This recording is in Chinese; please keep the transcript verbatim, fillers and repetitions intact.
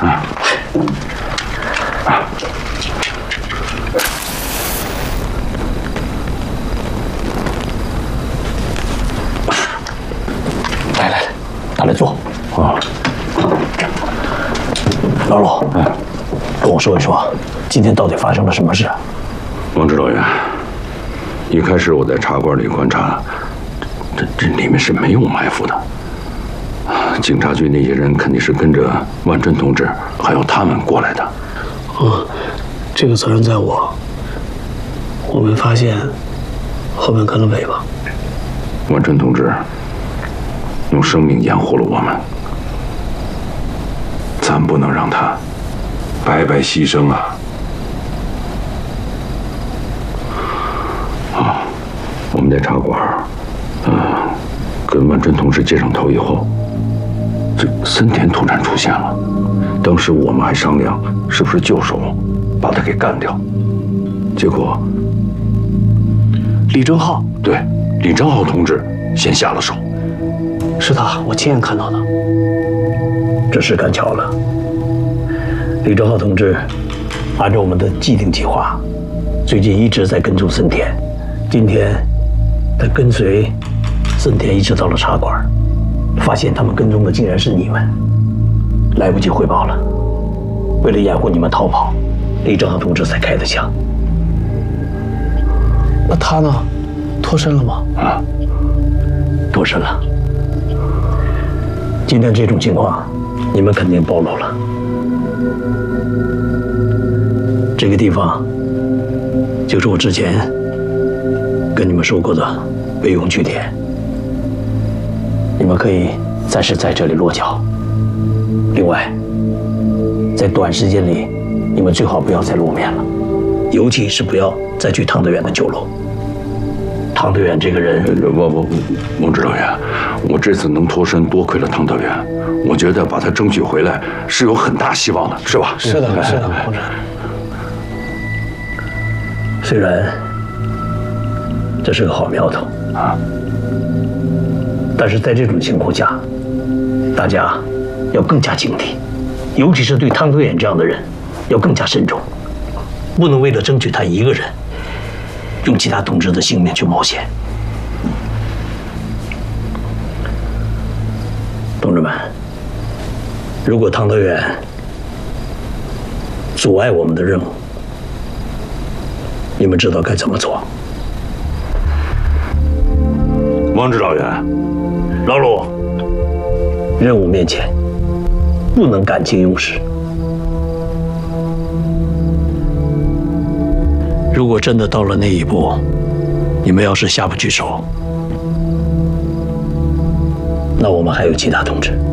啊。啊。 来来来，他来坐。 啊。 老陆，嗯，跟我说一说，今天到底发生了什么事？ 王指导员，一开始我在茶馆里观察，这这里面是没有埋伏的。警察局那些人肯定是跟着万春同志还有他们过来的。 嗯，这个责任在我。我们发现后面跟了尾巴。 万春同志用生命掩护了我们，咱不能让他白白牺牲啊！啊，我们在茶馆，嗯、呃，跟万春同志接上头以后，这森田突然出现了。当时我们还商量是不是就手把他给干掉，结果李正浩， 对，李正浩同志先下了手。 是他，我亲眼看到的。 这事赶巧了，李正浩同志按照我们的既定计划，最近一直在跟踪森田。今天他跟随森田一直到了茶馆，发现他们跟踪的竟然是你们，来不及汇报了。为了掩护你们逃跑，李正浩同志才开的枪。 那他呢？脱身了吗？ 啊，脱身了。今天这种情况，你们肯定暴露了。这个地方就是我之前跟你们说过的备用据点，你们可以暂时在这里落脚。另外，在短时间里，你们最好不要再露面了，尤其是不要再去汤德远的酒楼。汤德远这个人， 我我王指导员，我这次能脱身，多亏了汤德远。我觉得把他争取回来是有很大希望的，是吧？ 是的，是的，同志。 虽然这是个好苗头啊，但是在这种情况下，大家要更加警惕，尤其是对汤德远这样的人，要更加慎重，不能为了争取他一个人，用其他同志的性命去冒险。同志们，如果汤德远阻碍我们的任务，你们知道该怎么做？ 王指导员， 老鲁，任务面前不能感情用事。如果真的到了那一步，你们要是下不去手，那我们还有其他同志。